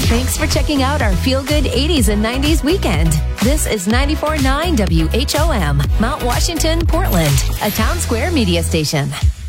Thanks for checking out our Feel Good 80s and 90s weekend. This is 94.9 WHOM, Mount Washington, Portland, a Town Square media station.